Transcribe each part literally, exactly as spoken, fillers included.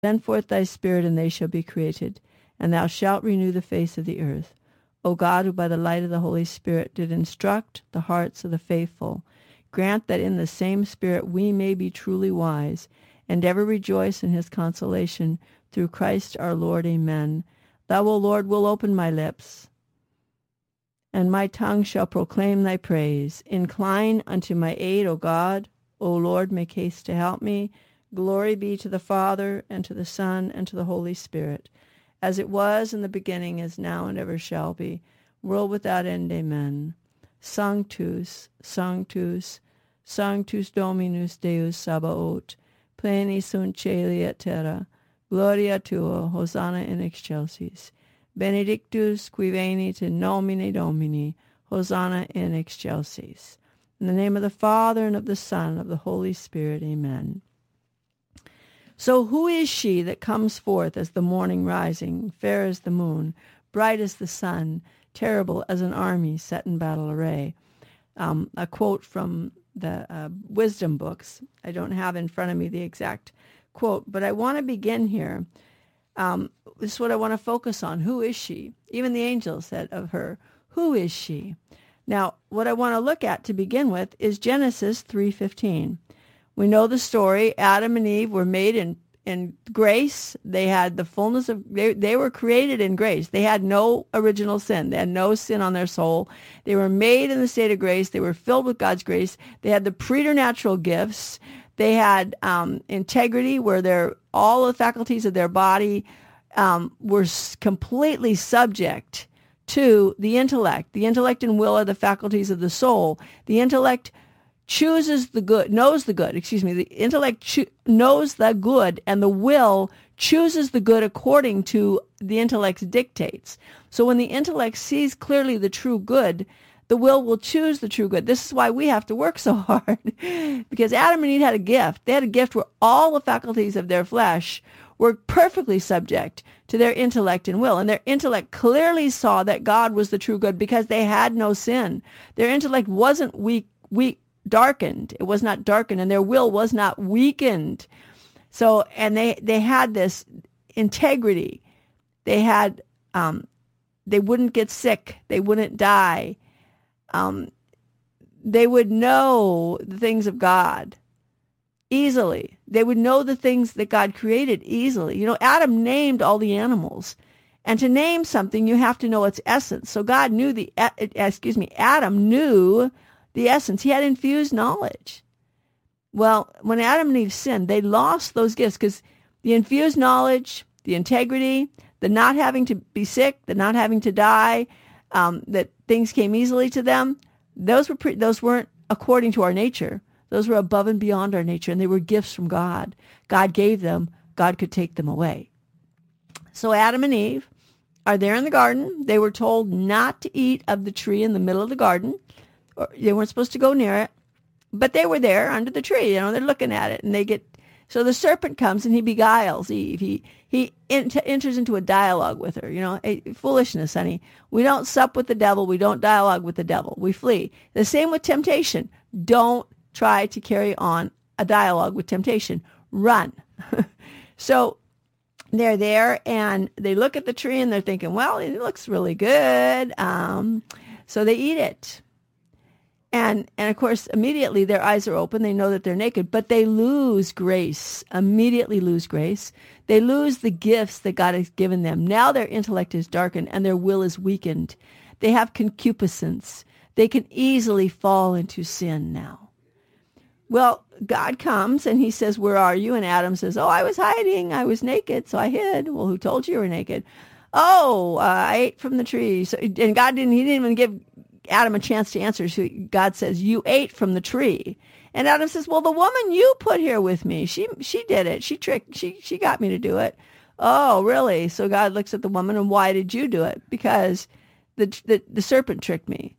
Send forth thy Spirit, and they shall be created, and thou shalt renew the face of the earth. O God, who by the light of the Holy Spirit did instruct the hearts of the faithful, grant that in the same Spirit we may be truly wise, and ever rejoice in his consolation, through Christ our Lord. Amen. Thou, O Lord, will open my lips, and my tongue shall proclaim thy praise. Incline unto my aid, O God. O Lord, make haste to help me. Glory be to the Father, and to the Son, and to the Holy Spirit, as it was in the beginning, is now, and ever shall be, world without end. Amen. Sanctus, Sanctus, Sanctus Dominus Deus Sabaoth, pleni sunt caeli et terra, gloria tua, Hosanna in excelsis. Benedictus qui venit in nomine Domini, Hosanna in excelsis. In the name of the Father, and of the Son, and of the Holy Spirit. Amen. So who is she that comes forth as the morning rising, fair as the moon, bright as the sun, terrible as an army set in battle array? Um, a quote from the uh, wisdom books. I don't have in front of me the exact quote, but I want to begin here. Um, this is what I want to focus on. Who is she? Even the angel said of her, who is she? Now, what I want to look at to begin with is Genesis three fifteen. We know the story. Adam and Eve were made in, in grace. They had the fullness of, they, they were created in grace. They had no original sin. They had no sin on their soul. They were made in the state of grace. They were filled with God's grace. They had the preternatural gifts. They had um, integrity, where their, all the faculties of their body um, were completely subject to the intellect. The intellect and will are the faculties of the soul. The intellect chooses the good, knows the good, excuse me, the intellect cho- knows the good, and the will chooses the good according to the intellect's dictates. So when the intellect sees clearly the true good, the will will choose the true good. This is why we have to work so hard, because Adam and Eve had a gift. They had a gift where all the faculties of their flesh were perfectly subject to their intellect and will. And their intellect clearly saw that God was the true good because they had no sin. Their intellect wasn't weak, weak, darkened. It was not darkened, and their will was not weakened. So, and they, they had this integrity. They had, um, they wouldn't get sick. They wouldn't die. Um, they would know the things of God easily. They would know the things that God created easily. You know, Adam named all the animals. And to name something, you have to know its essence. So God knew the, excuse me, Adam knew the essence. He had infused knowledge. Well, when Adam and Eve sinned, they lost those gifts because the infused knowledge, the integrity, the not having to be sick, the not having to die, um, that things came easily to them, those were pre- those weren't according to our nature. Those were above and beyond our nature, and they were gifts from God. God gave them. God could take them away. So Adam and Eve are there in the garden. They were told not to eat of the tree in the middle of the garden. Or they weren't supposed to go near it, but they were there under the tree. You know, they're looking at it, and they get. So the serpent comes and he beguiles Eve. He he ent- enters into a dialogue with her. You know, hey, foolishness, honey. We don't sup with the devil. We don't dialogue with the devil. We flee. The same with temptation. Don't try to carry on a dialogue with temptation. Run. So they're there, and they look at the tree, and they're thinking, well, it looks really good. Um, so they eat it. And, and of course, immediately their eyes are open. They know that they're naked, but they lose grace, immediately lose grace. They lose the gifts that God has given them. Now their intellect is darkened and their will is weakened. They have concupiscence. They can easily fall into sin now. Well, God comes and he says, where are you? And Adam says, oh, I was hiding. I was naked, so I hid. Well, who told you you were naked? Oh, uh, I ate from the tree. So, and God didn't, he didn't even give Adam a chance to answer. So God says, you ate from the tree. And Adam says, well, the woman you put here with me, she she did it. She tricked, she she got me to do it. Oh, really? So God looks at the woman, and why did you do it? Because the the, the serpent tricked me.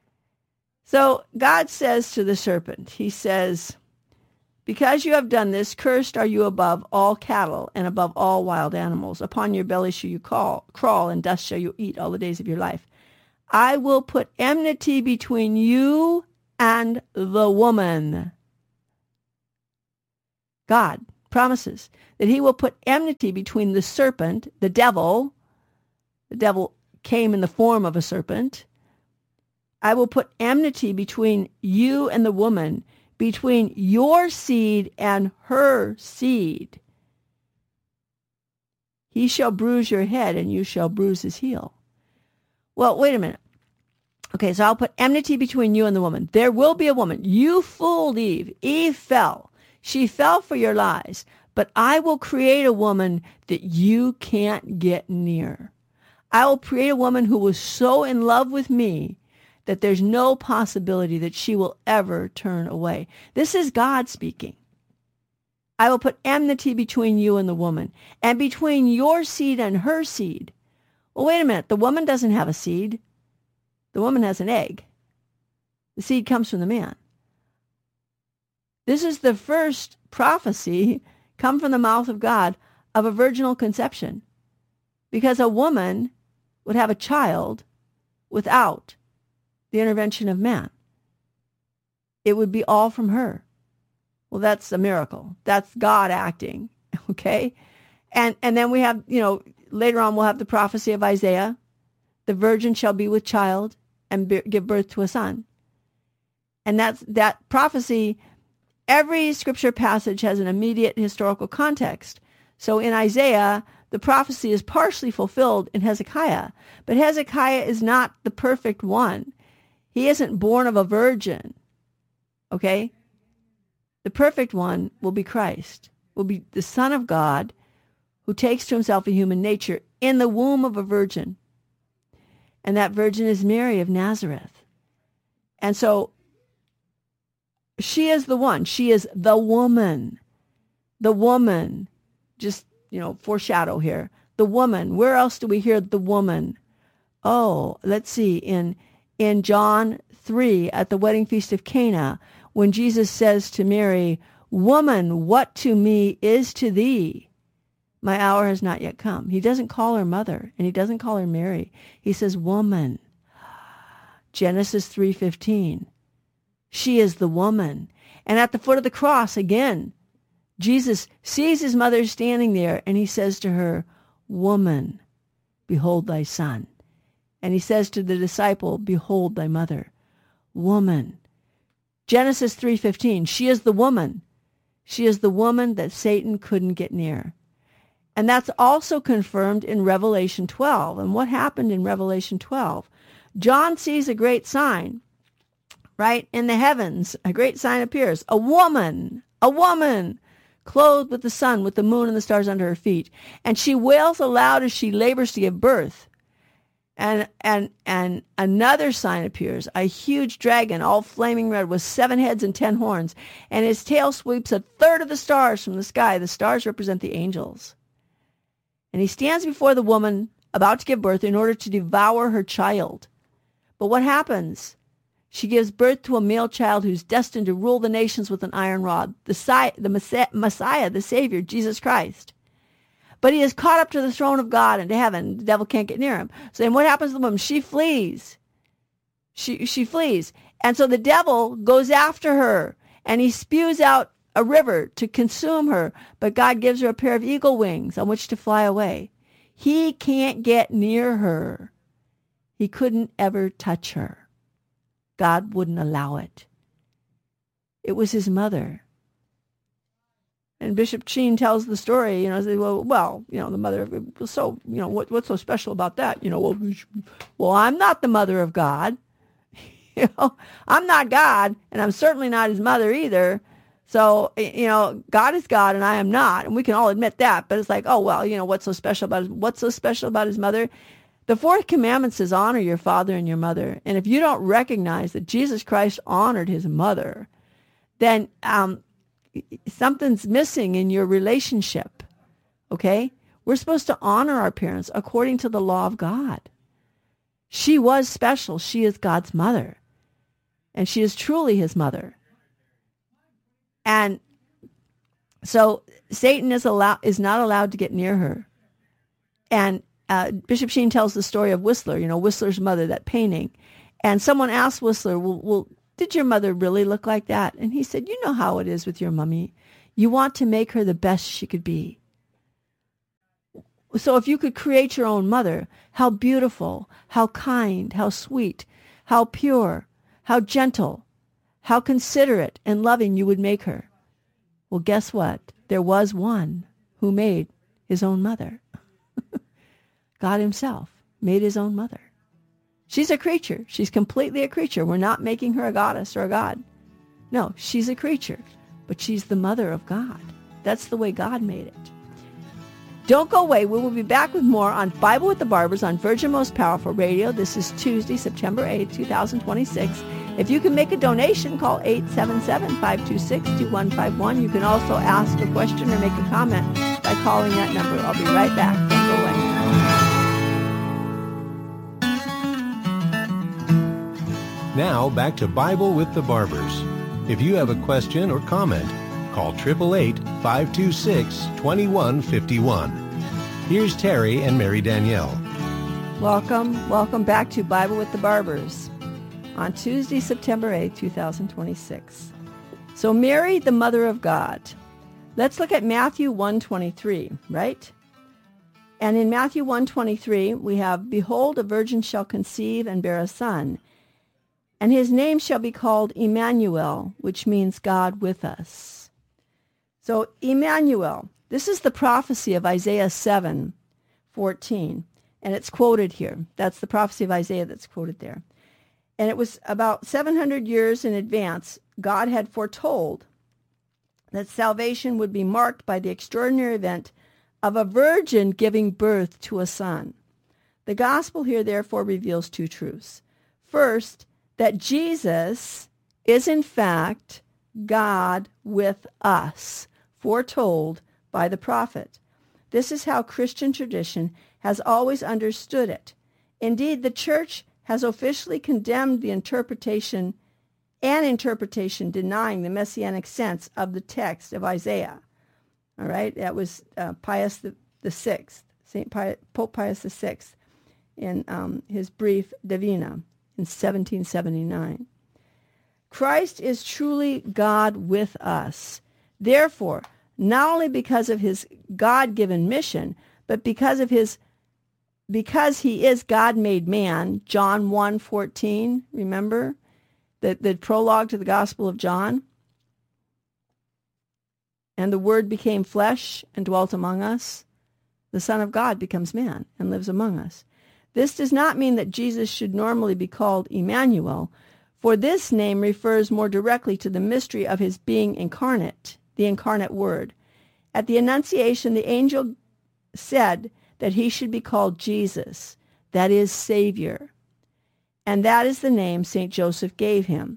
So God says to the serpent, he says, because you have done this, cursed are you above all cattle and above all wild animals. Upon your belly shall you crawl, crawl, and dust shall you eat all the days of your life. I will put enmity between you and the woman. God promises that he will put enmity between the serpent, the devil. The devil came in the form of a serpent. I will put enmity between you and the woman, between your seed and her seed. He shall bruise your head, and you shall bruise his heel. Well, wait a minute. Okay, so I'll put enmity between you and the woman. There will be a woman. You fooled Eve. Eve fell. She fell for your lies. But I will create a woman that you can't get near. I will create a woman who was so in love with me that there's no possibility that she will ever turn away. This is God speaking. I will put enmity between you and the woman, and between your seed and her seed. Well, wait a minute. The woman doesn't have a seed. The woman has an egg. The seed comes from the man. This is the first prophecy come from the mouth of God of a virginal conception, because a woman would have a child without the intervention of man. It would be all from her. Well, that's a miracle. That's God acting, okay? And and then we have, you know, later on we'll have the prophecy of Isaiah. The virgin shall be with child and be, give birth to a son. And that's that prophecy. Every scripture passage has an immediate historical context. So in Isaiah, the prophecy is partially fulfilled in Hezekiah. But Hezekiah is not the perfect one. He isn't born of a virgin, okay? The perfect one will be Christ, will be the Son of God who takes to himself a human nature in the womb of a virgin. And that virgin is Mary of Nazareth. And so she is the one. She is the woman. The woman. Just, you know, foreshadow here. The woman. Where else do we hear the woman? Oh, let's see. In, in John three at the wedding feast of Cana, when Jesus says to Mary, "Woman, what to me is to thee? My hour has not yet come." He doesn't call her mother, and he doesn't call her Mary. He says, "Woman." Genesis three fifteen. She is the woman. And at the foot of the cross, again, Jesus sees his mother standing there, and he says to her, "Woman, behold thy son." And he says to the disciple, "Behold thy mother." Woman. Genesis three fifteen, she is the woman. She is the woman that Satan couldn't get near. And that's also confirmed in Revelation twelve. And what happened in Revelation twelve? John sees a great sign, right? In the heavens, a great sign appears. A woman, a woman, clothed with the sun, with the moon and the stars under her feet. And she wails aloud as she labors to give birth. And and and another sign appears, a huge dragon, all flaming red, with seven heads and ten horns. And his tail sweeps a third of the stars from the sky. The stars represent the angels. And he stands before the woman about to give birth in order to devour her child. But what happens? She gives birth to a male child who's destined to rule the nations with an iron rod, the, the Messiah, the Savior, Jesus Christ. But he is caught up to the throne of God and to heaven. The devil can't get near him. So then what happens to the woman? She flees. She, she flees. And so the devil goes after her, and he spews out a river to consume her. But God gives her a pair of eagle wings on which to fly away. He can't get near her. He couldn't ever touch her. God wouldn't allow it. It was his mother. And Bishop Sheen tells the story, you know, say, well, well, you know, the mother was so, you know, what, what's so special about that? You know, well, well, I'm not the mother of God. You know, I'm not God, and I'm certainly not his mother either. So, you know, God is God, and I am not, and we can all admit that. But it's like, oh, well, you know, what's so special about his, what's so special about his mother? The fourth commandment says, honor your father and your mother. And if you don't recognize that Jesus Christ honored his mother, then um, something's missing in your relationship, okay? We're supposed to honor our parents according to the law of God. She was special. She is God's mother, and she is truly his mother. And so Satan is allow- is not allowed to get near her. And uh, Bishop Sheen tells the story of Whistler, you know, Whistler's mother, that painting. And someone asked Whistler, well, well, did your mother really look like that? And he said, you know how it is with your mummy. You want to make her the best she could be. So if you could create your own mother, how beautiful, how kind, how sweet, how pure, how gentle, how considerate and loving you would make her. Well, guess what? There was one who made his own mother. God himself made his own mother. She's a creature. She's completely a creature. We're not making her a goddess or a god. No, she's a creature, but she's the mother of God. That's the way God made it. Don't go away. We will be back with more on Bible with the Barbers on Virgin Most Powerful Radio. This is Tuesday, September eighth, twenty twenty-six. If you can make a donation, call eight seven seven, five two six, two one five one. You can also ask a question or make a comment by calling that number. I'll be right back. Don't go away. Now, back to Bible with the Barbers. If you have a question or comment, call eight eight eight, five two six, two one five one. Here's Terry and Mary Danielle. Welcome, welcome back to Bible with the Barbers on Tuesday, September eighth, twenty twenty-six. So Mary, the Mother of God. Let's look at Matthew one twenty-three, right? And in Matthew one twenty-three, we have, Behold, a virgin shall conceive and bear a son, and his name shall be called Emmanuel, which means God with us. So Emmanuel, this is the prophecy of Isaiah seven fourteen, and it's quoted here. That's the prophecy of Isaiah that's quoted there. And it was about seven hundred years in advance, God had foretold that salvation would be marked by the extraordinary event of a virgin giving birth to a son. The gospel here, therefore, reveals two truths. First, that Jesus is, in fact, God with us, foretold by the prophet. This is how Christian tradition has always understood it. Indeed, the church has officially condemned the interpretation and interpretation denying the messianic sense of the text of Isaiah. All right, that was uh, Pius the, the Sixth, Saint Pius, Pope Pius the Sixth, in um, his brief Divina in seventeen seventy-nine. Christ is truly God with us. Therefore, not only because of his God-given mission, but because of his because he is God made man, John one fourteen, remember? The, the prologue to the Gospel of John. And the Word became flesh and dwelt among us. The Son of God becomes man and lives among us. This does not mean that Jesus should normally be called Emmanuel, for this name refers more directly to the mystery of his being incarnate, the incarnate Word. At the Annunciation, the angel said that he should be called Jesus, that is, Savior. And that is the name Saint Joseph gave him.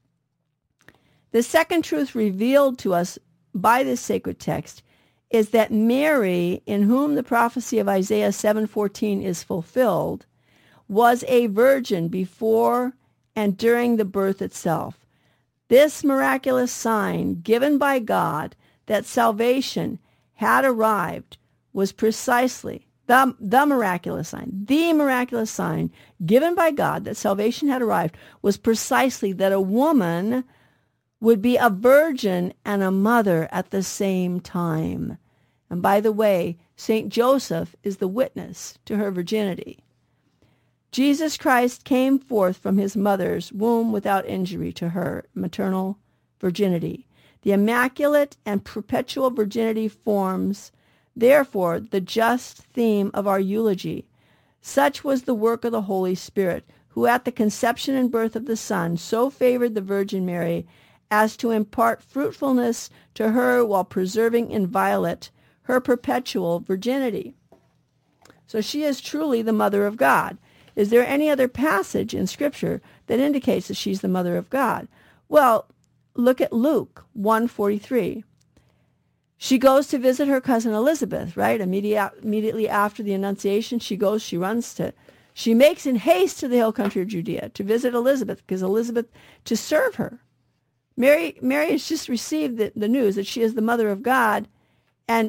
The second truth revealed to us by this sacred text is that Mary, in whom the prophecy of Isaiah seven fourteen is fulfilled, was a virgin before and during the birth itself. This miraculous sign given by God that salvation had arrived was precisely the, the miraculous sign, the miraculous sign given by God that salvation had arrived was precisely that a woman would be a virgin and a mother at the same time. And by the way, Saint Joseph is the witness to her virginity. Jesus Christ came forth from his mother's womb without injury to her maternal virginity. The immaculate and perpetual virginity forms, therefore, the just theme of our eulogy. Such was the work of the Holy Spirit, who at the conception and birth of the Son so favored the Virgin Mary as to impart fruitfulness to her while preserving inviolate her perpetual virginity. So she is truly the Mother of God. Is there any other passage in Scripture that indicates that she's the Mother of God? Well, look at Luke one forty-three. She goes to visit her cousin Elizabeth, right? Immediate, immediately after the Annunciation, she goes, she runs to, she makes in haste to the hill country of Judea to visit Elizabeth, because Elizabeth, to serve her. Mary, Mary has just received the, the news that she is the Mother of God, and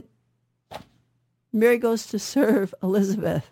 Mary goes to serve Elizabeth.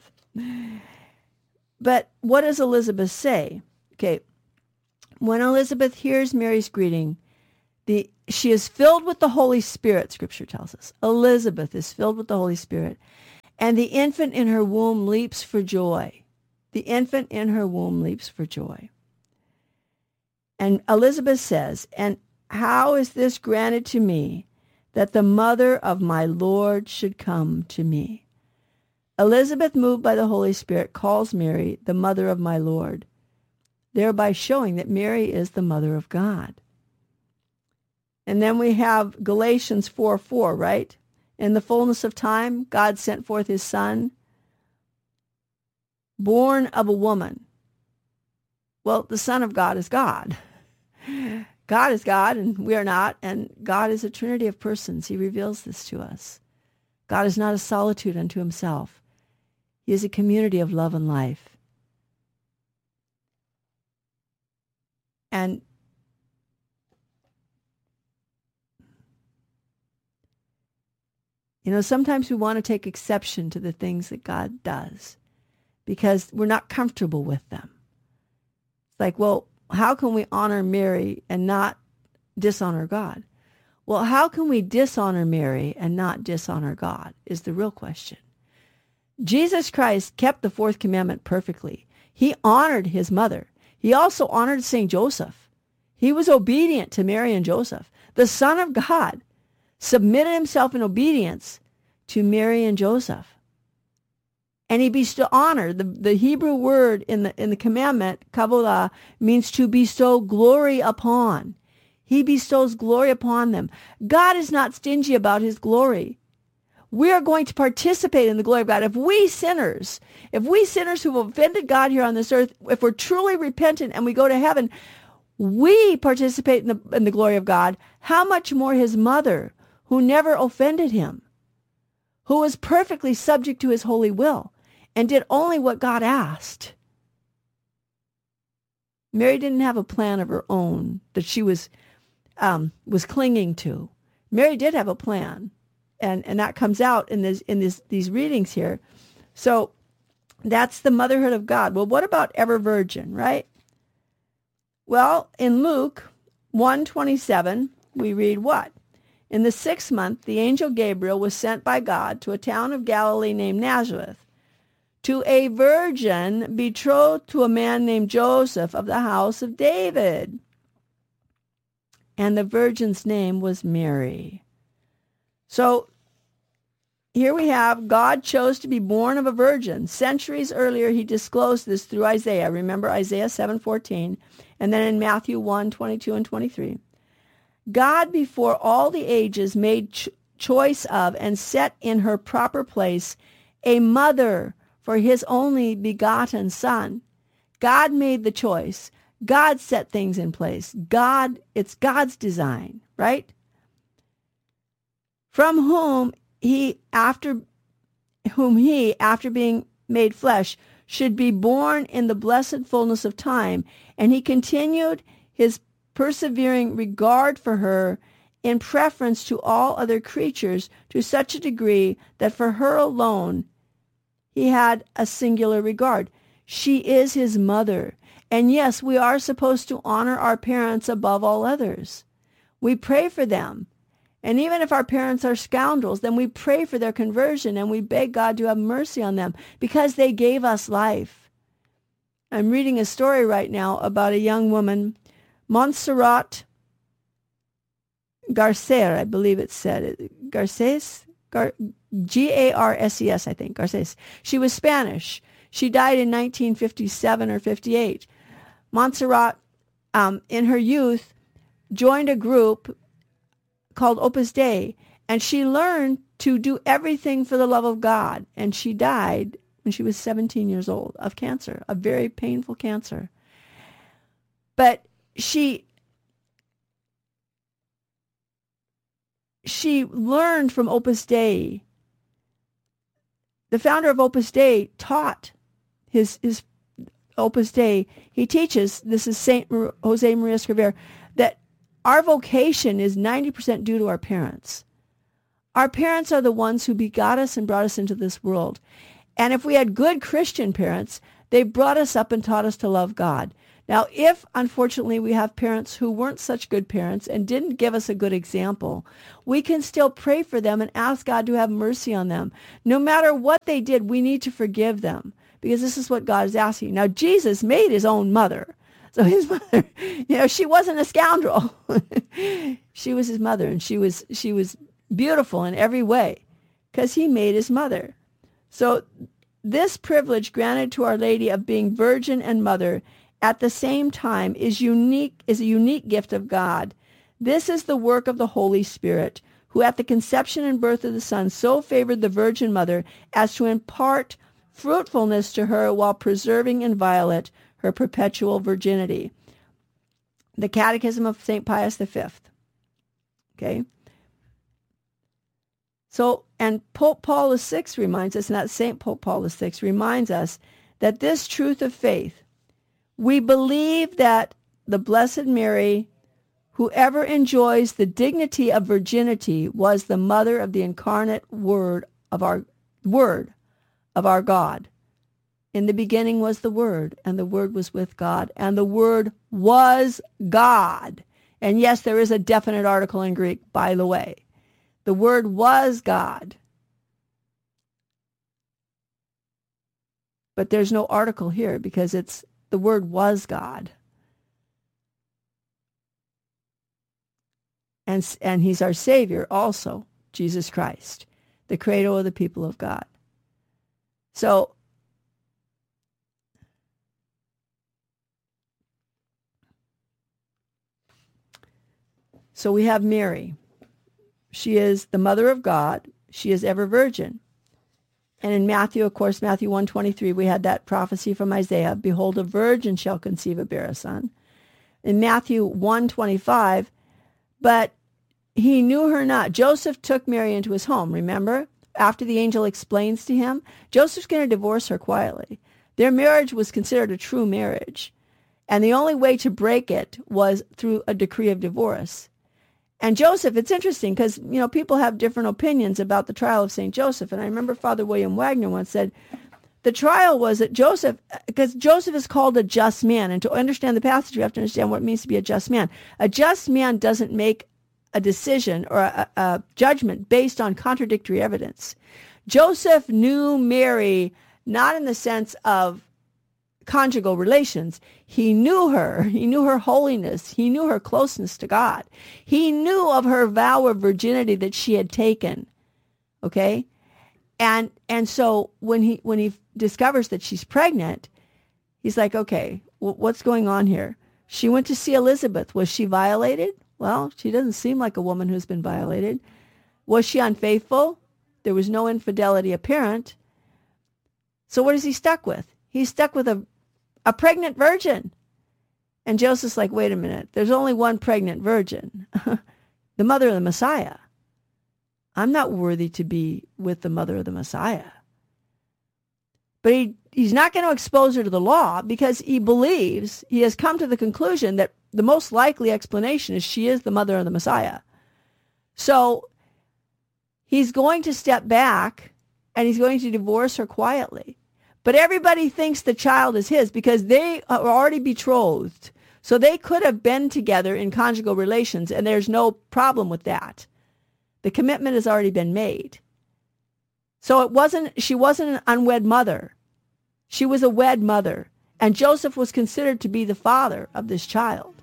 But what does Elizabeth say? Okay, when Elizabeth hears Mary's greeting, The, she is filled with the Holy Spirit, Scripture tells us. Elizabeth is filled with the Holy Spirit. And the infant in her womb leaps for joy. The infant in her womb leaps for joy. And Elizabeth says, and how is this granted to me, that the mother of my Lord should come to me? Elizabeth, moved by the Holy Spirit, calls Mary the mother of my Lord, thereby showing that Mary is the mother of God. And then we have Galatians four four, right? In the fullness of time, God sent forth his Son, born of a woman. Well, the Son of God is God. God is God, and we are not, and God is a trinity of persons. He reveals this to us. God is not a solitude unto himself. He is a community of love and life. And you know, sometimes we want to take exception to the things that God does because we're not comfortable with them. It's like, well, how can we honor Mary and not dishonor God? Well, how can we dishonor Mary and not dishonor God is the real question. Jesus Christ kept the fourth commandment perfectly. He honored his mother. He also honored Saint Joseph. He was obedient to Mary and Joseph. The Son of God submitted himself in obedience to Mary and Joseph. And he bestowed honor. The, the Hebrew word in the in the commandment, Kabbalah, means to bestow glory upon. He bestows glory upon them. God is not stingy about his glory. We are going to participate in the glory of God. If we sinners, if we sinners who have offended God here on this earth, if we're truly repentant and we go to heaven, we participate in the, in the glory of God, how much more his mother, who never offended him, who was perfectly subject to his holy will, and did only what God asked. Mary didn't have a plan of her own that she was um, was clinging to. Mary did have a plan, and, and that comes out in this in this these readings here. So that's the motherhood of God. Well, what about ever virgin, right? Well, in Luke one twenty-seven, we read what? In the sixth month, the angel Gabriel was sent by God to a town of Galilee named Nazareth, to a virgin betrothed to a man named Joseph of the house of David. And the virgin's name was Mary. So here we have God chose to be born of a virgin. Centuries earlier, he disclosed this through Isaiah. Remember Isaiah seven fourteen, and then in Matthew one twenty-two and twenty-three. God, before all the ages, made ch- choice of and set in her proper place a mother for his only begotten Son. God made the choice. God set things in place. God, it's God's design, right? From whom he, after whom he, after being made flesh, should be born in the blessed fullness of time. And he continued his persevering regard for her in preference to all other creatures to such a degree that for her alone he had a singular regard. She is his mother. And yes, we are supposed to honor our parents above all others. We pray for them. And even if our parents are scoundrels, then we pray for their conversion and we beg God to have mercy on them because they gave us life. I'm reading a story right now about a young woman, Montserrat Garces, I believe it said. Garces? Gar- G A R S E S, I think, Garces. She was Spanish. She died in nineteen fifty-seven or fifty-eight. Montserrat, um, in her youth, joined a group called Opus Dei, and she learned to do everything for the love of God, and she died when she was seventeen years old of cancer, a very painful cancer. But she she learned from Opus Dei. The founder of Opus Dei taught his his Opus Dei. He teaches, this is Saint Jose Maria Escriver, that our vocation is ninety percent due to our parents. Our parents are the ones who begot us and brought us into this world. And if we had good Christian parents, they brought us up and taught us to love God. Now, if, unfortunately, we have parents who weren't such good parents and didn't give us a good example, we can still pray for them and ask God to have mercy on them. No matter what they did, we need to forgive them because this is what God is asking. Now, Jesus made his own mother. So his mother, you know, she wasn't a scoundrel. She was his mother, and she was she was beautiful in every way because he made his mother. So this privilege granted to Our Lady of being virgin and mother at the same time is unique is a unique gift of God. This is the work of the Holy Spirit, who at the conception and birth of the Son so favored the Virgin Mother as to impart fruitfulness to her while preserving inviolate her perpetual virginity. The Catechism of Saint Pius the Fifth. Okay? So, and Pope Paul the Sixth reminds us, and that Saint Pope Paul the Sixth reminds us that this truth of faith, we believe that the Blessed Mary, whoever enjoys the dignity of virginity, was the mother of the incarnate Word of our Word of our God. In the beginning was the Word, and the Word was with God, and the Word was God. And yes, there is a definite article in Greek, by the way. The Word was God. But there's no article here because it's the Word was God. And, and he's our Savior also, Jesus Christ, the Creator of the people of God. So, so we have Mary. She is the mother of God. She is ever virgin. And in Matthew, of course, Matthew one twenty-three, we had that prophecy from Isaiah, behold, a virgin shall conceive and bear a son. In Matthew one twenty-five, but he knew her not. Joseph took Mary into his home, remember? After the angel explains to him, Joseph's going to divorce her quietly. Their marriage was considered a true marriage. And the only way to break it was through a decree of divorce. And Joseph, it's interesting because, you know, people have different opinions about the trial of Saint Joseph. And I remember Father William Wagner once said, the trial was that Joseph, because Joseph is called a just man. And to understand the passage, you have to understand what it means to be a just man. A just man doesn't make a decision or a, a judgment based on contradictory evidence. Joseph knew Mary not in the sense of conjugal relations. He knew her. He knew her holiness. He knew her closeness to God. He knew of her vow of virginity that she had taken. Okay? And and so when he when he discovers that she's pregnant, he's like, okay, w- what's going on here? She went to see Elizabeth. Was she violated? Well, she doesn't seem like a woman who's been violated. Was she unfaithful? There was no infidelity apparent. So what is he stuck with? He's stuck with a A pregnant virgin. And Joseph's like, wait a minute, there's only one pregnant virgin, the mother of the Messiah. I'm not worthy to be with the mother of the Messiah. But he, he's not going to expose her to the law because he believes, he has come to the conclusion that the most likely explanation is she is the mother of the Messiah. So he's going to step back and he's going to divorce her quietly. But everybody thinks the child is his because they are already betrothed. So they could have been together in conjugal relations, and there's no problem with that. The commitment has already been made. So it wasn't, she wasn't an unwed mother. She was a wed mother. And Joseph was considered to be the father of this child.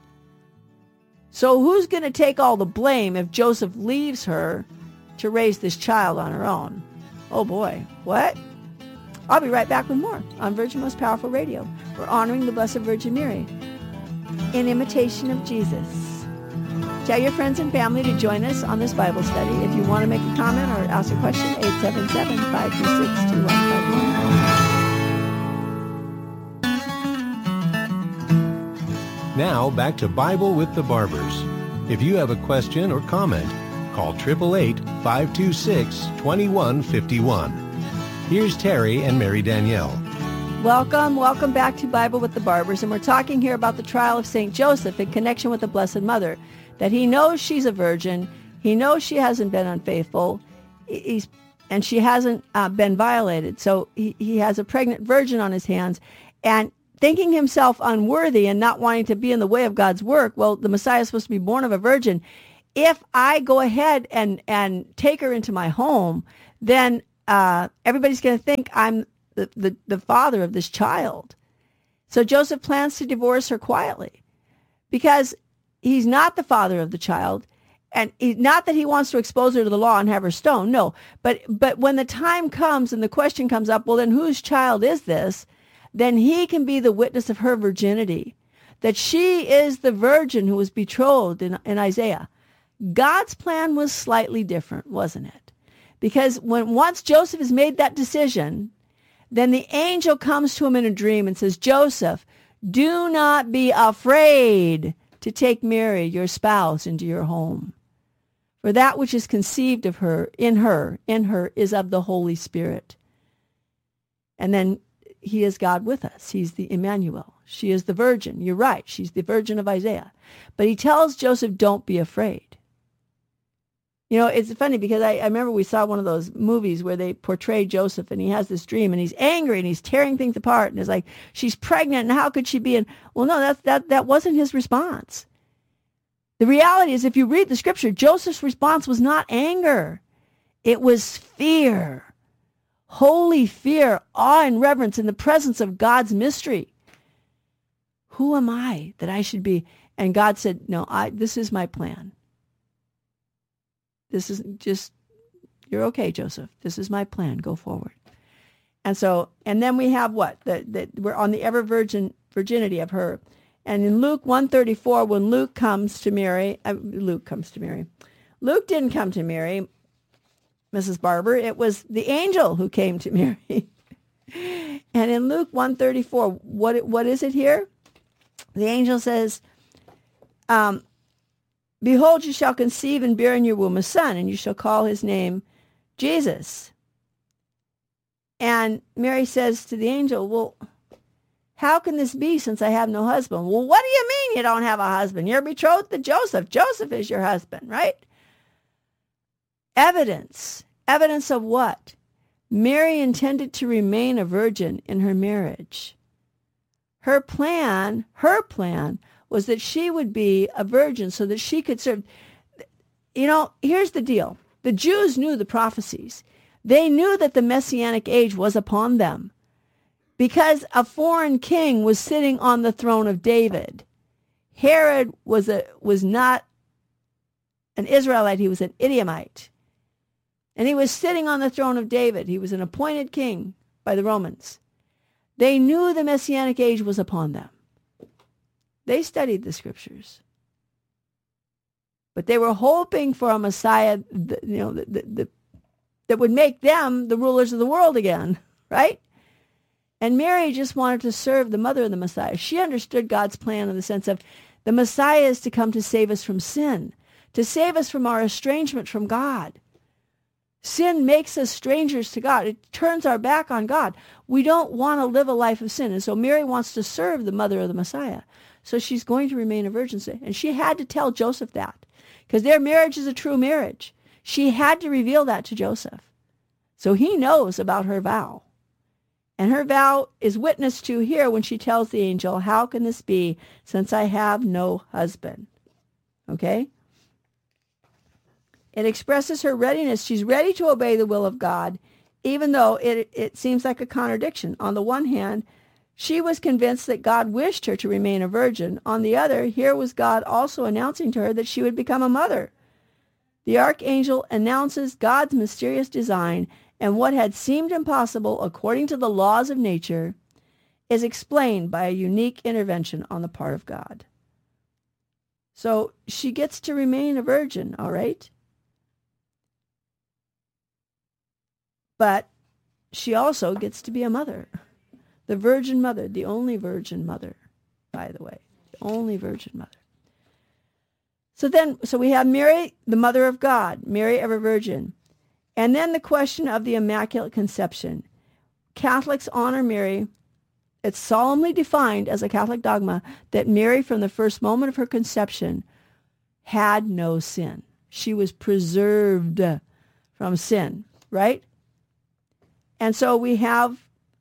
So who's going to take all the blame if Joseph leaves her to raise this child on her own? Oh boy, what? I'll be right back with more on Virgin Most Powerful Radio. We're honoring the Blessed Virgin Mary in imitation of Jesus. Tell your friends and family to join us on this Bible study. If you want to make a comment or ask a question, eight seven seven, five two six, two one five one. Now back to Bible with the Barbers. If you have a question or comment, call eight eight eight, five two six, two one five one. Here's Terry and Mary Danielle. Welcome, welcome back to Bible with the Barbers. And we're talking here about the trial of Saint Joseph in connection with the Blessed Mother. That he knows she's a virgin. He knows she hasn't been unfaithful. He's, and she hasn't uh, been violated. So he, he has a pregnant virgin on his hands. And thinking himself unworthy and not wanting to be in the way of God's work, well, the Messiah is supposed to be born of a virgin. If I go ahead and, and take her into my home, then uh, everybody's going to think I'm the, the, the father of this child. So Joseph plans to divorce her quietly because he's not the father of the child. And he, not that he wants to expose her to the law and have her stoned, no. But but when the time comes and the question comes up, well, then whose child is this? Then he can be the witness of her virginity, that she is the virgin who was betrothed in, in Isaiah. God's plan was slightly different, wasn't it? Because when once Joseph has made that decision, then the angel comes to him in a dream and says, Joseph, do not be afraid to take Mary, your spouse, into your home. For that which is conceived of her, in her, in her, is of the Holy Spirit. And then he is God with us. He's the Emmanuel. She is the virgin. You're right. She's the virgin of Isaiah. But he tells Joseph, don't be afraid. You know, it's funny because I, I remember we saw one of those movies where they portray Joseph and he has this dream and he's angry and he's tearing things apart and it's like, she's pregnant and how could she be? And well, no, that, that, that wasn't his response. The reality is if you read the scripture, Joseph's response was not anger. It was fear, holy fear, awe and reverence in the presence of God's mystery. Who am I that I should be? And God said, no, I, this is my plan. This is just, you're okay, Joseph. This is my plan. Go forward. And so, and then we have what? That that we're on the ever virgin virginity of her. And in Luke one thirty-four, when Luke comes to Mary, uh, Luke comes to Mary. Luke didn't come to Mary, Missus Barber. It was the angel who came to Mary. And in Luke one thirty-four, what what is it here? The angel says, um, behold, you shall conceive and bear in your womb a son, and you shall call his name Jesus. And Mary says to the angel, well, how can this be since I have no husband? Well, what do you mean you don't have a husband? You're betrothed to Joseph. Joseph is your husband, right? Evidence. Evidence of what? Mary intended to remain a virgin in her marriage. Her plan, her plan, was that she would be a virgin so that she could serve. You know, here's the deal. The Jews knew the prophecies. They knew that the Messianic age was upon them because a foreign king was sitting on the throne of David. Herod was a was not an Israelite. He was an Edomite. And he was sitting on the throne of David. He was an appointed king by the Romans. They knew the Messianic age was upon them. They studied the scriptures. But they were hoping for a Messiah that, you know, that, that, that would make them the rulers of the world again, right? And Mary just wanted to serve the mother of the Messiah. She understood God's plan in the sense of the Messiah is to come to save us from sin, to save us from our estrangement from God. Sin makes us strangers to God. It turns our back on God. We don't want to live a life of sin. And so Mary wants to serve the mother of the Messiah. So she's going to remain a virgin. And she had to tell Joseph that because their marriage is a true marriage. She had to reveal that to Joseph. So he knows about her vow. And her vow is witnessed to here when she tells the angel, how can this be since I have no husband? Okay? It expresses her readiness. She's ready to obey the will of God, even though it, it seems like a contradiction. On the one hand, she was convinced that God wished her to remain a virgin. On the other, here was God also announcing to her that she would become a mother. The archangel announces God's mysterious design, and what had seemed impossible according to the laws of nature is explained by a unique intervention on the part of God. So she gets to remain a virgin, all right? But she also gets to be a mother. The virgin mother, the only virgin mother, by the way, the only virgin mother. So then, so we have Mary, the mother of God, Mary ever virgin. And then the question of the Immaculate Conception. Catholics honor Mary. It's solemnly defined as a Catholic dogma that Mary, from the first moment of her conception, had no sin. She was preserved from sin, right? And so we have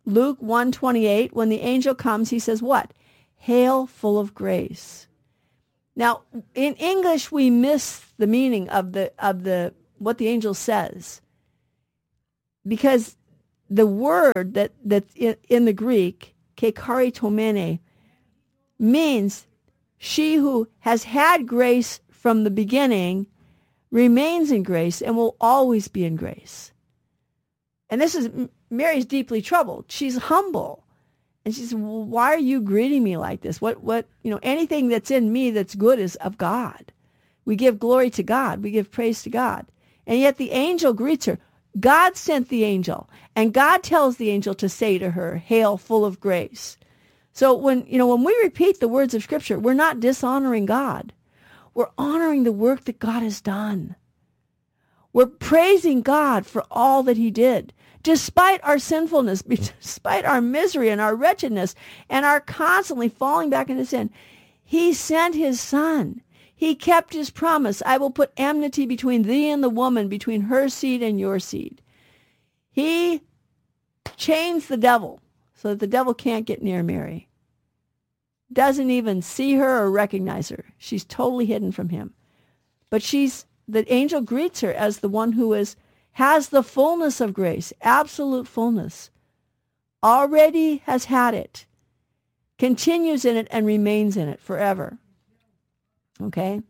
Luke one twenty-eight, when the angel comes, he says what? Hail, full of grace. Now, in English, we miss the meaning of the of the what the angel says, because the word that that's in, in the Greek, kekaritomene, means she who has had grace from the beginning remains in grace and will always be in grace. And this is, Mary's deeply troubled. She's humble. And she says, well, why are you greeting me like this? What, what, you know, anything that's in me that's good is of God. We give glory to God. We give praise to God. And yet the angel greets her. God sent the angel. And God tells the angel to say to her, hail, full of grace. So when, you know, when we repeat the words of Scripture, we're not dishonoring God. We're honoring the work that God has done. We're praising God for all that he did. Despite our sinfulness, despite our misery and our wretchedness and our constantly falling back into sin, he sent his son. He kept his promise. I will put enmity between thee and the woman, between her seed and your seed. He chains the devil so that the devil can't get near Mary. Doesn't even see her or recognize her. She's totally hidden from him. But she's, the angel greets her as the one who is has the fullness of grace, absolute fullness, already has had it, continues in it, and remains in it forever. Okay?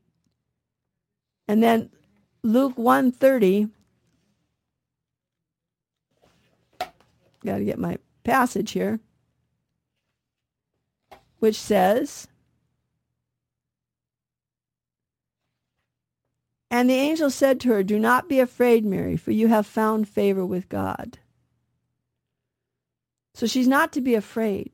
And then Luke one thirty, got to get my passage here, which says, and the angel said to her, do not be afraid, Mary, for you have found favor with God. So she's not to be afraid.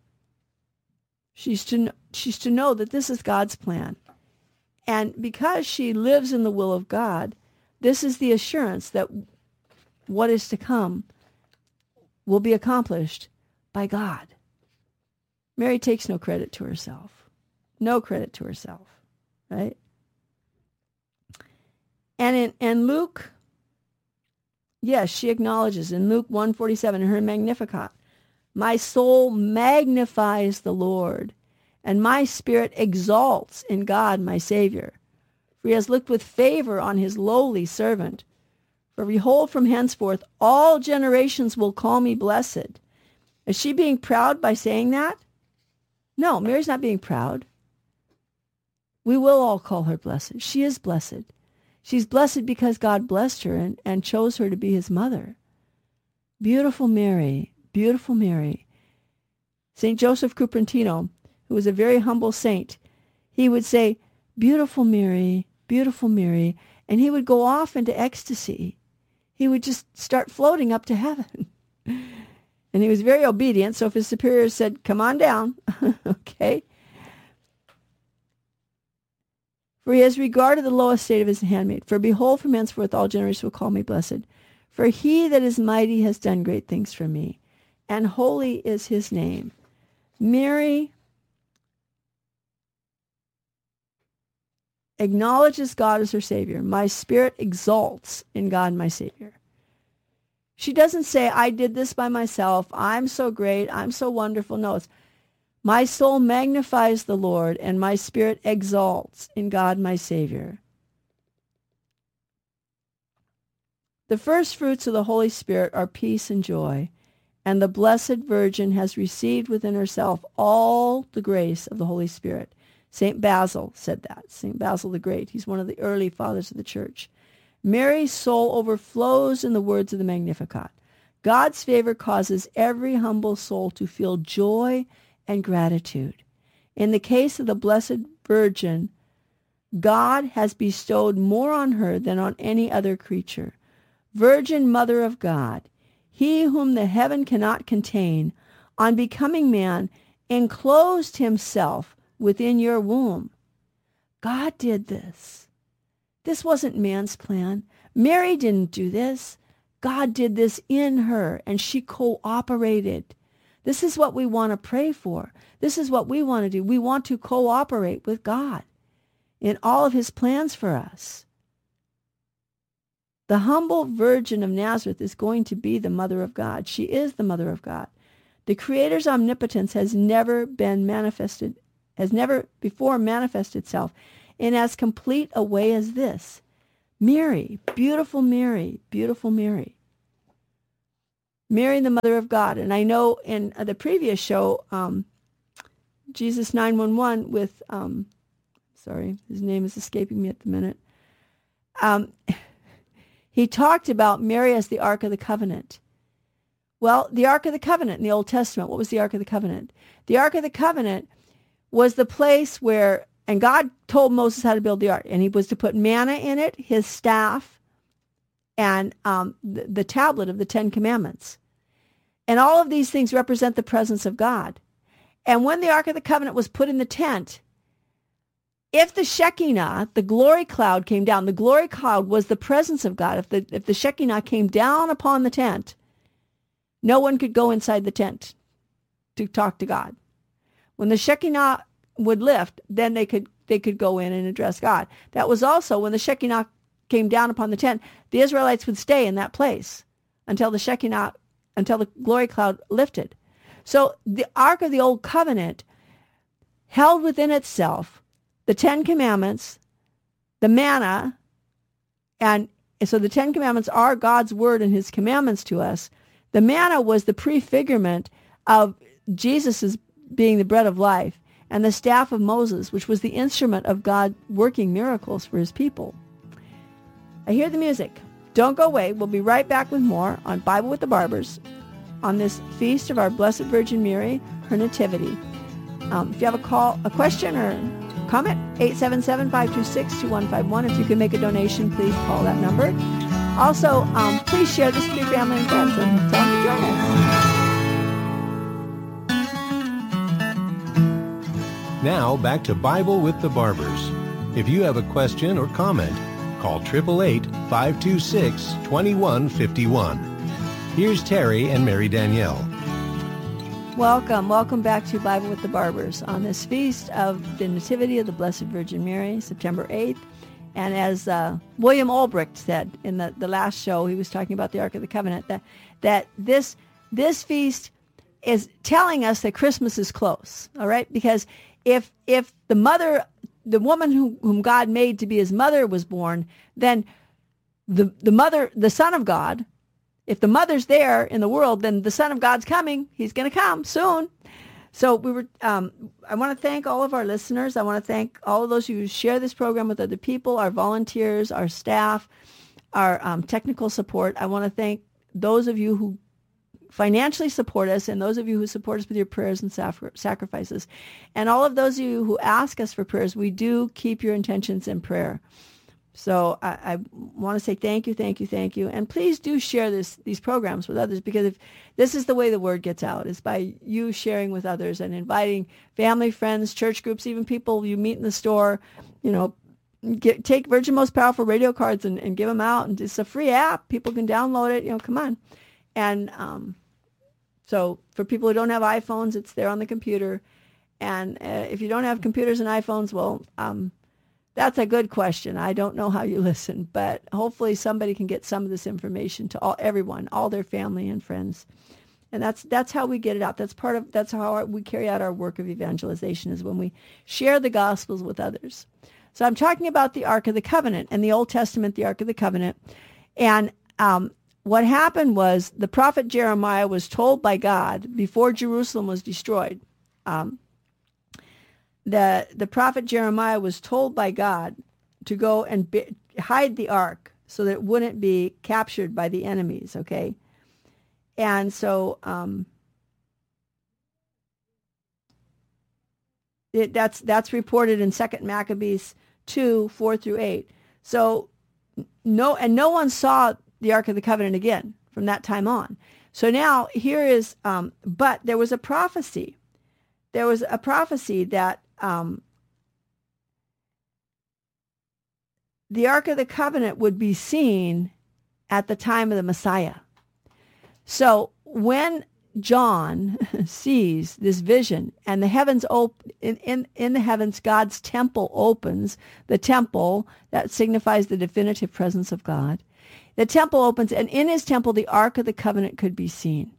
She's to, she's to know that this is God's plan. And because she lives in the will of God, this is the assurance that what is to come will be accomplished by God. Mary takes no credit to herself. No credit to herself, right? And in and Luke, yes, she acknowledges in Luke one forty-seven, in her Magnificat, my soul magnifies the Lord, and my spirit exalts in God my Savior. For he has looked with favor on his lowly servant. For behold, from henceforth all generations will call me blessed. Is she being proud by saying that? No, Mary's not being proud. We will all call her blessed. She is blessed. She's blessed because God blessed her and, and chose her to be his mother. Beautiful Mary, beautiful Mary. Saint Joseph Cupertino, who was a very humble saint, he would say, beautiful Mary, beautiful Mary, and he would go off into ecstasy. He would just start floating up to heaven. And he was very obedient, so if his superiors said, come on down, okay? For he has regarded the low estate of his handmaid. For behold, from henceforth all generations will call me blessed. For he that is mighty has done great things for me, and holy is his name. Mary acknowledges God as her Savior. My spirit exalts in God my Savior. She doesn't say, I did this by myself. I'm so great. I'm so wonderful. No, it's my soul magnifies the Lord, and my spirit exalts in God my Savior. The first fruits of the Holy Spirit are peace and joy, and the Blessed Virgin has received within herself all the grace of the Holy Spirit. Saint Basil said that. Saint Basil the Great. He's one of the early fathers of the Church. Mary's soul overflows in the words of the Magnificat. God's favor causes every humble soul to feel joy and gratitude. In the case of the Blessed Virgin, God has bestowed more on her than on any other creature. Virgin Mother of God, he whom the heaven cannot contain, on becoming man, enclosed himself within your womb. God did this. This wasn't man's plan. Mary didn't do this. God did this in her, and she cooperated. This is what we want to pray for. This is what we want to do. We want to cooperate with God in all of his plans for us. The humble Virgin of Nazareth is going to be the Mother of God. She is the Mother of God. The Creator's omnipotence has never been manifested, has never before manifested itself in as complete a way as this. Mary, beautiful Mary, beautiful Mary. Mary, the Mother of God. And I know in the previous show, um, Jesus nine one one with, um, sorry, his name is escaping me at the minute. Um, he talked about Mary as the Ark of the Covenant. Well, the Ark of the Covenant in the Old Testament, what was the Ark of the Covenant? The Ark of the Covenant was the place where, and God told Moses how to build the ark, and he was to put manna in it, his staff, and um, the, the tablet of the Ten Commandments. And all of these things represent the presence of God. And when the Ark of the Covenant was put in the tent, if the Shekinah, the glory cloud came down, the glory cloud was the presence of God. If the, if the Shekinah came down upon the tent, no one could go inside the tent to talk to God. When the Shekinah would lift, then they could they could go in and address God. That was also when the Shekinah came down upon the tent, the Israelites would stay in that place until the Shekinah, until the glory cloud lifted. So the Ark of the Old Covenant held within itself the Ten Commandments, the manna, and so the Ten Commandments are God's word and his commandments to us. The manna was the prefigurement of Jesus' being the bread of life, and the staff of Moses, which was the instrument of God working miracles for his people. I hear the music. Don't go away. We'll be right back with more on Bible with the Barbers on this feast of our Blessed Virgin Mary, her nativity. Um, if you have a call, a question or comment, eight seven seven, five two six, two one five one. If you can make a donation, please call that number. Also, um, please share this with your family and friends and tell them to join us. Now, back to Bible with the Barbers. If you have a question or comment, call eight eight eight, five two six, two one five one. Here's Terry and Mary Danielle. Welcome. Welcome back to Bible with the Barbers on this feast of the Nativity of the Blessed Virgin Mary, September eighth. And as uh, William Olbricht said in the, the last show, he was talking about the Ark of the Covenant, that, that this this feast is telling us that Christmas is close, all right? Because if if the mother, the woman who, whom God made to be his mother was born, then the the mother, the Son of God, if the mother's there in the world, then the Son of God's coming. He's going to come soon. So we were. Um, I want to thank all of our listeners. I want to thank all of those who share this program with other people, our volunteers, our staff, our um, technical support. I want to thank those of you who financially support us and those of you who support us with your prayers and sacri- sacrifices. And all of those of you who ask us for prayers, we do keep your intentions in prayer. So I, I want to say thank you, thank you, thank you. And please do share this these programs with others, because if this is the way the word gets out, is by you sharing with others and inviting family, friends, church groups, even people you meet in the store. You know, get, take Virgin Most Powerful radio cards and, and give them out. And it's a free app. People can download it. You know, come on. And um, so for people who don't have iPhones, it's there on the computer. And uh, if you don't have computers and iPhones, well, um, that's a good question. I don't know how you listen, but hopefully somebody can get some of this information to all everyone, all their family and friends. And that's that's how we get it out. That's part of that's how our, we carry out our work of evangelization, is when we share the Gospels with others. So I'm talking about the Ark of the Covenant, and the Old Testament, the Ark of the Covenant. And um, what happened was the prophet Jeremiah was told by God before Jerusalem was destroyed. Um, The the prophet Jeremiah was told by God to go and be, hide the ark so that it wouldn't be captured by the enemies, okay? And so um, it, that's that's reported in Second Maccabees two, four through eight. So no, and no one saw the Ark of the Covenant again from that time on. So now here is, um, but there was a prophecy. There was a prophecy that Um, the Ark of the Covenant would be seen at the time of the Messiah. So when John sees this vision and the heavens open, in, in, in the heavens, God's temple opens, the temple that signifies the definitive presence of God. The temple opens, and in his temple the Ark of the Covenant could be seen.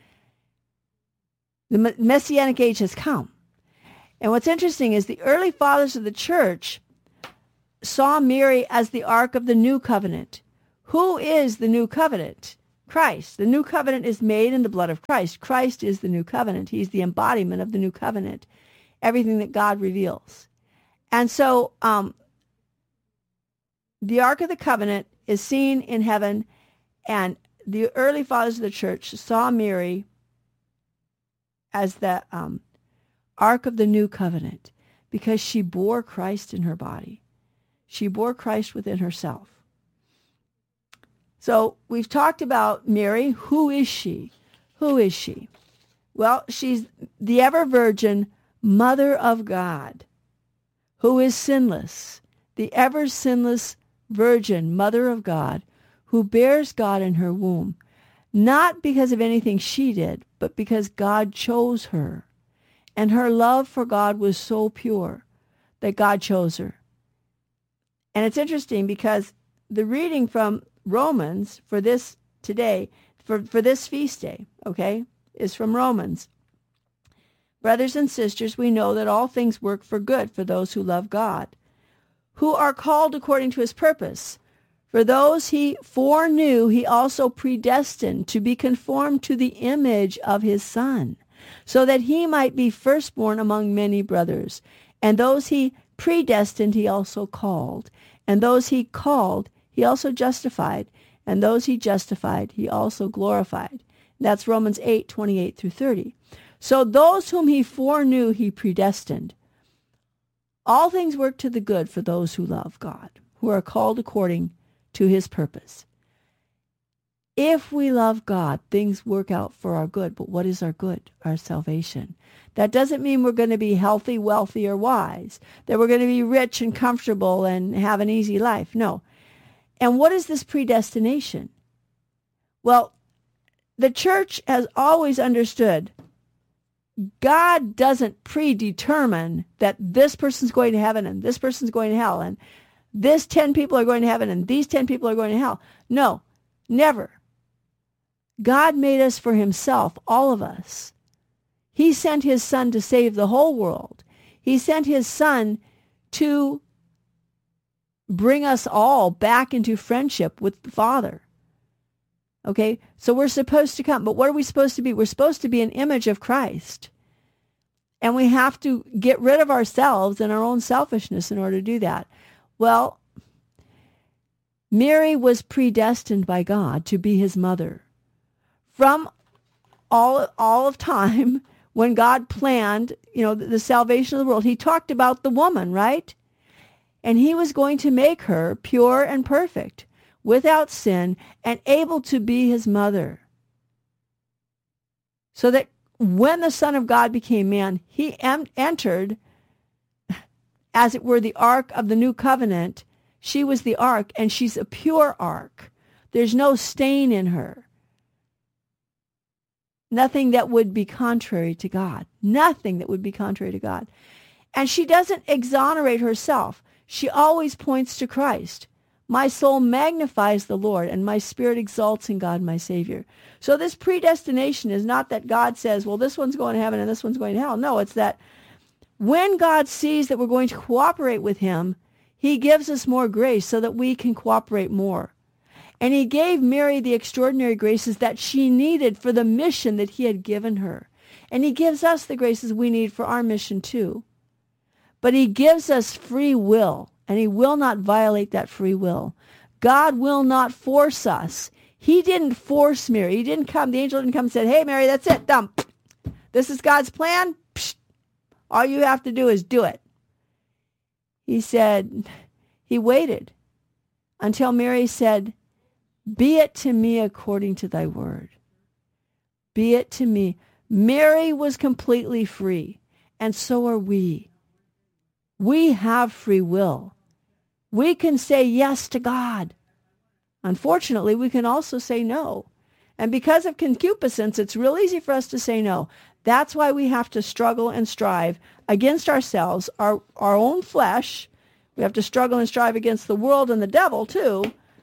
The Messianic age has come. And what's interesting is the early fathers of the church saw Mary as the Ark of the New Covenant. Who is the New Covenant? Christ. The New Covenant is made in the blood of Christ. Christ is the New Covenant. He's the embodiment of the New Covenant, everything that God reveals. And so um, the Ark of the Covenant is seen in heaven, and the early fathers of the church saw Mary as the um, Ark of the New Covenant because she bore Christ in her body. She bore Christ within herself. So we've talked about Mary. Who is she? Who is she? Well, she's the ever-virgin Mother of God, who is sinless, the ever-sinless Virgin Mother of God, who bears God in her womb, not because of anything she did, but because God chose her. And her love for God was so pure that God chose her. And it's interesting because the reading from Romans for this today, for, for this feast day, okay, is from Romans. Brothers and sisters, we know that all things work for good for those who love God, who are called according to his purpose. For those he foreknew, he also predestined to be conformed to the image of his Son, so that he might be firstborn among many brothers. And those he predestined, he also called. And those he called, he also justified. And those he justified, he also glorified. That's Romans eight, twenty-eight through thirty. So those whom he foreknew, he predestined. All things work to the good for those who love God, who are called according to his purpose. If we love God, things work out for our good. But what is our good? Our salvation. That doesn't mean we're going to be healthy, wealthy, or wise, that we're going to be rich and comfortable and have an easy life. No. And what is this predestination? Well, the church has always understood God doesn't predetermine that this person's going to heaven and this person's going to hell and this ten people are going to heaven and these ten people are going to hell. No, never. God made us for himself, all of us. He sent his Son to save the whole world. He sent his Son to bring us all back into friendship with the Father. Okay, so we're supposed to come, but what are we supposed to be? We're supposed to be an image of Christ. And we have to get rid of ourselves and our own selfishness in order to do that. Well, Mary was predestined by God to be his mother. From all, all of time, when God planned, you know, the, the salvation of the world, he talked about the woman, right? And he was going to make her pure and perfect, without sin, and able to be his mother. So that when the Son of God became man, he em- entered, as it were, the ark of the new covenant. She was the ark, and she's a pure ark. There's no stain in her. Nothing that would be contrary to God. Nothing that would be contrary to God. And she doesn't exonerate herself. She always points to Christ. My soul magnifies the Lord, and my spirit exalts in God my Savior. So this predestination is not that God says, well, this one's going to heaven and this one's going to hell. No, it's that when God sees that we're going to cooperate with him, he gives us more grace so that we can cooperate more. And he gave Mary the extraordinary graces that she needed for the mission that he had given her. And he gives us the graces we need for our mission too. But he gives us free will. And he will not violate that free will. God will not force us. He didn't force Mary. He didn't come. The angel didn't come and said, hey, Mary, that's it. Done. This is God's plan. Psh, all you have to do is do it. He said, he waited until Mary said, be it to me according to thy word. Be it to me. Mary was completely free, and so are we. We have free will. We can say yes to God. Unfortunately, we can also say no. And because of concupiscence, it's real easy for us to say no. That's why we have to struggle and strive against ourselves, our, our own flesh. We have to struggle and strive against the world and the devil too.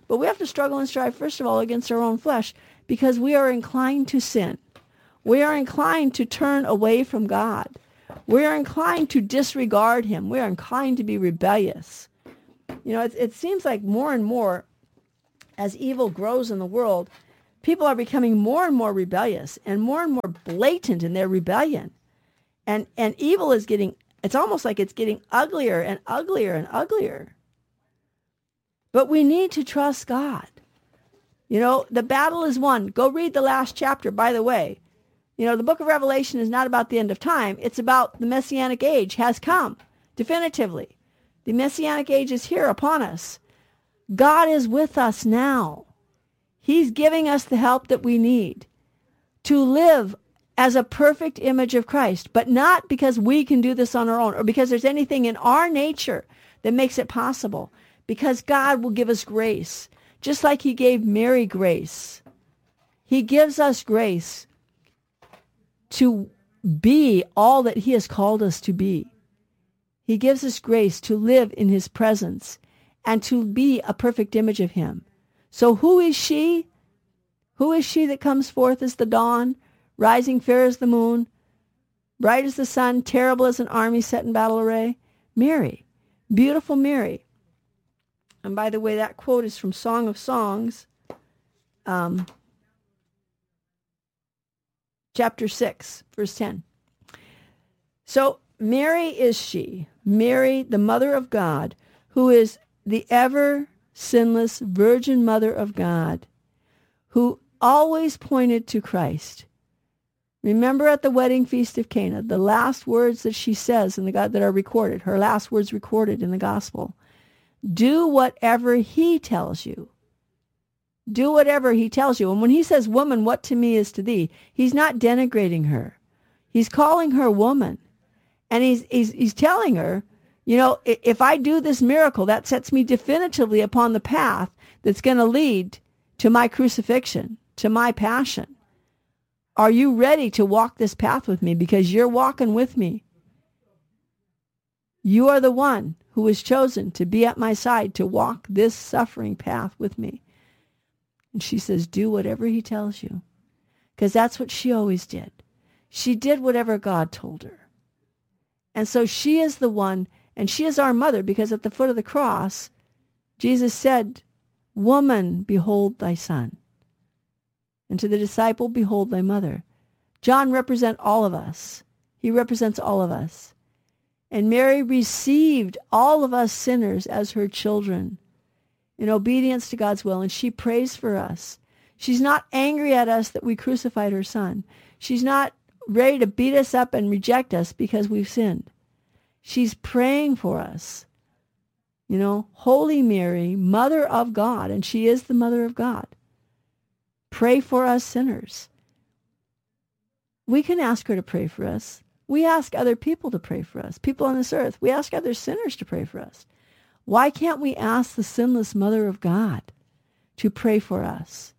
But we have to struggle and strive, first of all, against our own flesh, because we are inclined to sin. We are inclined to turn away from God. We are inclined to disregard him. We are inclined to be rebellious. You know, it, it seems like more and more, as evil grows in the world, people are becoming more and more rebellious and more and more blatant in their rebellion. And and evil is getting, it's almost like it's getting uglier and uglier and uglier. But we need to trust God. You know, the battle is won. Go read the last chapter, by the way. You know, the book of Revelation is not about the end of time. It's about the Messianic age has come, definitively. The Messianic age is here upon us. God is with us now. He's giving us the help that we need to live as a perfect image of Christ, but not because we can do this on our own or because there's anything in our nature that makes it possible, because God will give us grace, just like he gave Mary grace. He gives us grace to be all that he has called us to be. He gives us grace to live in his presence and to be a perfect image of him. So who is she? Who is she that comes forth as the dawn, rising fair as the moon, bright as the sun, terrible as an army set in battle array? Mary, beautiful Mary. And by the way, that quote is from Song of Songs, um, chapter six, verse ten. So Mary is she, Mary, the mother of God, who is the ever sinless virgin mother of God, who always pointed to Christ. Remember at the wedding feast of Cana, the last words that she says in the God that are recorded, her last words recorded in the gospel. Do whatever he tells you. Do whatever he tells you. And when he says, woman, what to me is to thee, he's not denigrating her. He's calling her woman. And he's, he's, he's telling her, you know, if I do this miracle, that sets me definitively upon the path that's going to lead to my crucifixion, to my passion. Are you ready to walk this path with me? Because you're walking with me. You are the one who was chosen to be at my side to walk this suffering path with me. And she says, do whatever he tells you. Because that's what she always did. She did whatever God told her. And so she is the one, and she is our mother, because at the foot of the cross, Jesus said, woman, behold thy son. And to the disciple, behold thy mother. John represents all of us. He represents all of us. And Mary received all of us sinners as her children in obedience to God's will, and she prays for us. She's not angry at us that we crucified her son. She's not ready to beat us up and reject us because we've sinned. She's praying for us. You know, Holy Mary, Mother of God, and she is the Mother of God. Pray for us sinners. We can ask her to pray for us. We ask other people to pray for us, people on this earth. We ask other sinners to pray for us. Why can't we ask the sinless Mother of God to pray for us?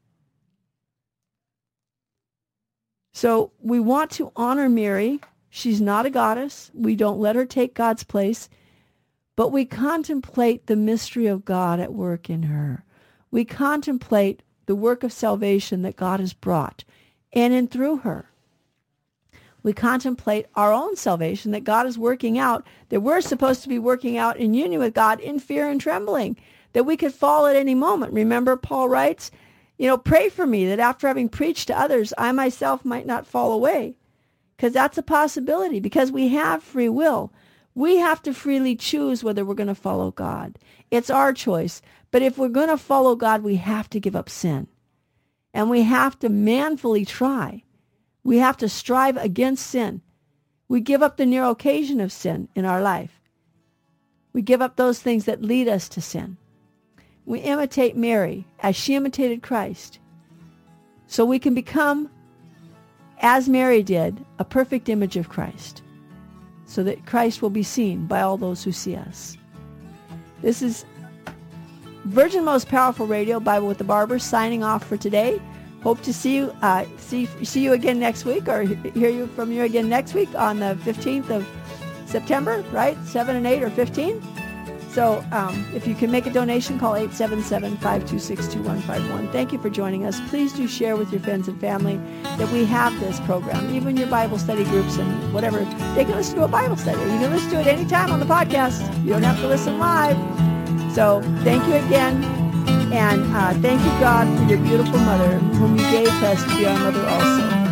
So we want to honor Mary. She's not a goddess. We don't let her take God's place, but we contemplate the mystery of God at work in her. We contemplate the work of salvation that God has brought in and through her. We contemplate our own salvation that God is working out, that we're supposed to be working out in union with God in fear and trembling, that we could fall at any moment. Remember, Paul writes, you know, pray for me that after having preached to others, I myself might not fall away. Because that's a possibility, because we have free will. We have to freely choose whether we're going to follow God. It's our choice. But if we're going to follow God, we have to give up sin. And we have to manfully try. We have to strive against sin. We give up the near occasion of sin in our life. We give up those things that lead us to sin. We imitate Mary as she imitated Christ. So we can become, as Mary did, a perfect image of Christ. So that Christ will be seen by all those who see us. This is Virgin Most Powerful Radio, Bible with the Barbers, signing off for today. Hope to see you uh, see see you again next week, or hear you from you again next week on the fifteenth of September, right? seven and eight or fifteen? So um, if you can make a donation, call eight seven seven, five two six, two one five one. Thank you for joining us. Please do share with your friends and family that we have this program. Even your Bible study groups and whatever, they can listen to a Bible study. You can listen to it anytime on the podcast. You don't have to listen live. So thank you again. And uh, thank you, God, for your beautiful mother, whom you gave to us to be our mother also.